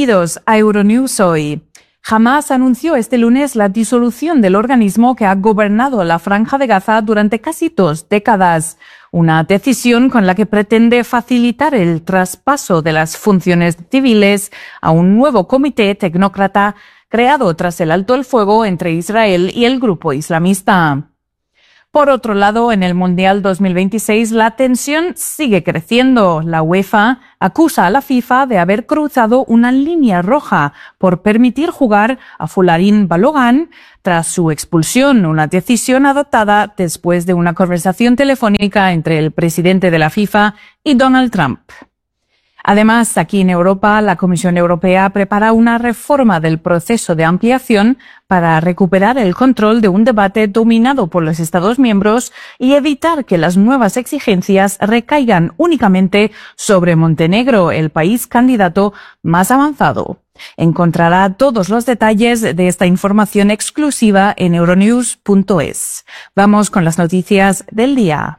Bienvenidos a Euronews Hoy. Hamás anunció este lunes la disolución del organismo que ha gobernado la Franja de Gaza durante casi 2 décadas. Una decisión con la que pretende facilitar el traspaso de las funciones civiles a un nuevo comité tecnócrata creado tras el alto el fuego entre Israel y el grupo islamista. Por otro lado, en el Mundial 2026 la tensión sigue creciendo. La UEFA acusa a la FIFA de haber cruzado una línea roja por permitir jugar a Folarin Balogun tras su expulsión, una decisión adoptada después de una conversación telefónica entre el presidente de la FIFA y Donald Trump. Además, aquí en Europa, la Comisión Europea prepara una reforma del proceso de ampliación para recuperar el control de un debate dominado por los Estados miembros y evitar que las nuevas exigencias recaigan únicamente sobre Montenegro, el país candidato más avanzado. Encontrará todos los detalles de esta información exclusiva en euronews.es. Vamos con las noticias del día.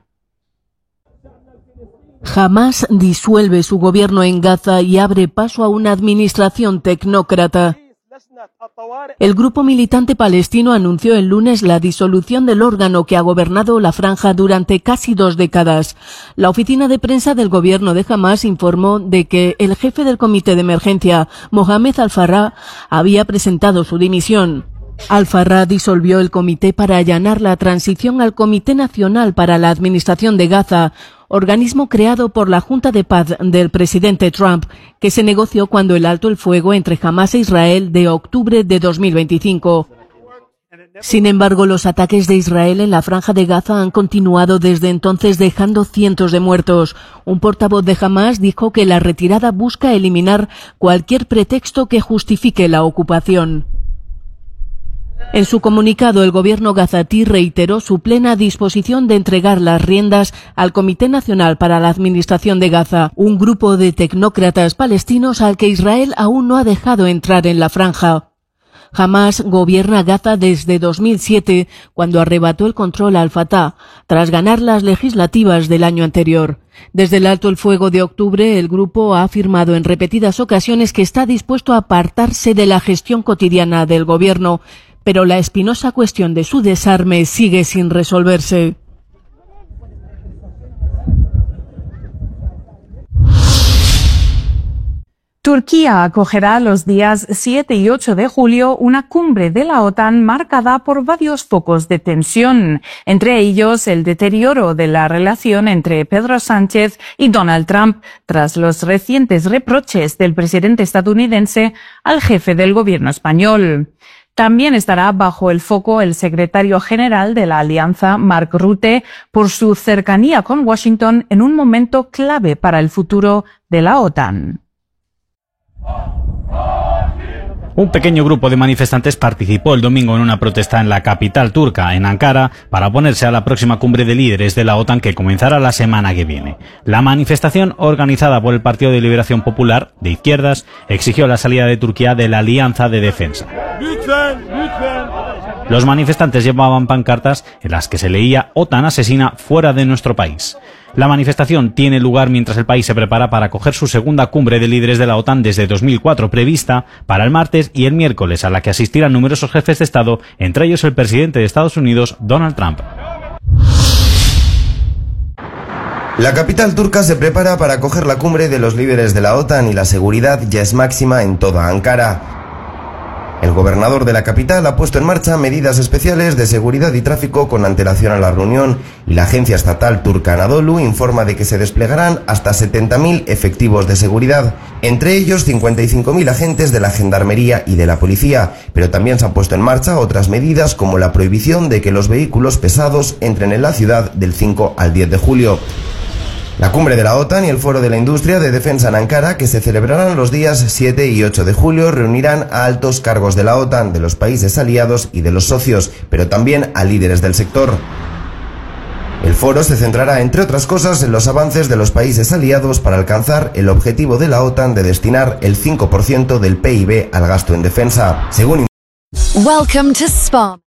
Hamás disuelve su gobierno en Gaza y abre paso a una administración tecnócrata. El grupo militante palestino anunció el lunes la disolución del órgano que ha gobernado la franja durante casi 2 décadas. La oficina de prensa del gobierno de Hamás informó de que el jefe del comité de emergencia, Mohamed Al-Farrah, había presentado su dimisión. Al-Farrah disolvió el comité para allanar la transición al Comité Nacional para la Administración de Gaza, organismo creado por la Junta de Paz del presidente Trump, que se negoció cuando el alto el fuego entre Hamás e Israel de octubre de 2025. Sin embargo, los ataques de Israel en la Franja de Gaza han continuado desde entonces, dejando cientos de muertos. Un portavoz de Hamás dijo que la retirada busca eliminar cualquier pretexto que justifique la ocupación. En su comunicado, el gobierno gazatí reiteró su plena disposición de entregar las riendas al Comité Nacional para la Administración de Gaza, un grupo de tecnócratas palestinos al que Israel aún no ha dejado entrar en la franja. Hamás gobierna Gaza desde 2007, cuando arrebató el control al Fatah, tras ganar las legislativas del año anterior. Desde el alto el fuego de octubre, el grupo ha afirmado en repetidas ocasiones que está dispuesto a apartarse de la gestión cotidiana del gobierno, pero la espinosa cuestión de su desarme sigue sin resolverse. Turquía acogerá los días 7 y 8 de julio una cumbre de la OTAN marcada por varios focos de tensión, entre ellos el deterioro de la relación entre Pedro Sánchez y Donald Trump tras los recientes reproches del presidente estadounidense al jefe del gobierno español. También estará bajo el foco el secretario general de la Alianza, Mark Rutte, por su cercanía con Washington en un momento clave para el futuro de la OTAN. Un pequeño grupo de manifestantes participó el domingo en una protesta en la capital turca, en Ankara, para oponerse a la próxima cumbre de líderes de la OTAN que comenzará la semana que viene. La manifestación, organizada por el Partido de Liberación Popular, de izquierdas, exigió la salida de Turquía de la Alianza de Defensa. Los manifestantes llevaban pancartas en las que se leía "OTAN asesina, fuera de nuestro país". La manifestación tiene lugar mientras el país se prepara para acoger su segunda cumbre de líderes de la OTAN desde 2004, prevista para el martes y el miércoles, a la que asistirán numerosos jefes de Estado, entre ellos el presidente de Estados Unidos, Donald Trump. La capital turca se prepara para acoger la cumbre de los líderes de la OTAN y la seguridad ya es máxima en toda Ankara. El gobernador de la capital ha puesto en marcha medidas especiales de seguridad y tráfico con antelación a la reunión, y la agencia estatal turca Anadolu informa de que se desplegarán hasta 70.000 efectivos de seguridad, entre ellos 55.000 agentes de la gendarmería y de la policía, pero también se han puesto en marcha otras medidas como la prohibición de que los vehículos pesados entren en la ciudad del 5 al 10 de julio. La cumbre de la OTAN y el Foro de la Industria de Defensa en Ankara, que se celebrarán los días 7 y 8 de julio, reunirán a altos cargos de la OTAN, de los países aliados y de los socios, pero también a líderes del sector. El foro se centrará, entre otras cosas, en los avances de los países aliados para alcanzar el objetivo de la OTAN de destinar el 5% del PIB al gasto en defensa. Welcome to Spa.